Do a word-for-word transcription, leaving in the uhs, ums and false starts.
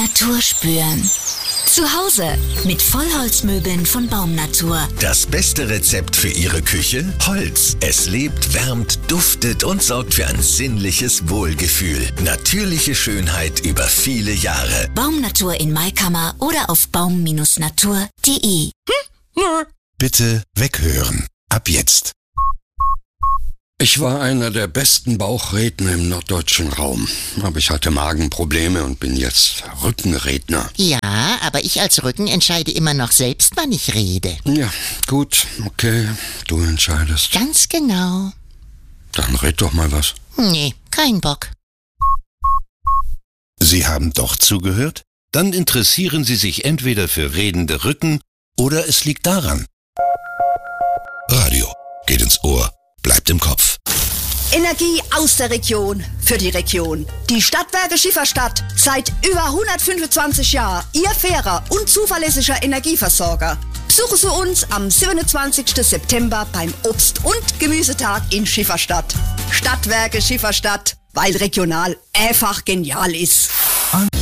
Natur spüren. Zu Hause mit Vollholzmöbeln von Baumnatur. Das beste Rezept für Ihre Küche? Holz. Es lebt, wärmt, duftet und sorgt für ein sinnliches Wohlgefühl. Natürliche Schönheit über viele Jahre. Baumnatur in Maikammer oder auf baum Bindestrich natur punkt de. Bitte weghören. Ab jetzt. Ich war einer der besten Bauchredner im norddeutschen Raum. Aber ich hatte Magenprobleme und bin jetzt Rückenredner. Ja, aber ich als Rücken entscheide immer noch selbst, wann ich rede. Ja, gut, okay, du entscheidest. Ganz genau. Dann red doch mal was. Nee, kein Bock. Sie haben doch zugehört? Dann interessieren Sie sich entweder für redende Rücken oder es liegt daran. Radio geht ins Ohr, bleibt im Kopf. Energie aus der Region, für die Region. Die Stadtwerke Schifferstadt, seit über hundertfünfundzwanzig Jahren Ihr fairer und zuverlässiger Energieversorger. Besuchen Sie uns am siebenundzwanzigsten September beim Obst- und Gemüsetag in Schifferstadt. Stadtwerke Schifferstadt, weil regional einfach genial ist.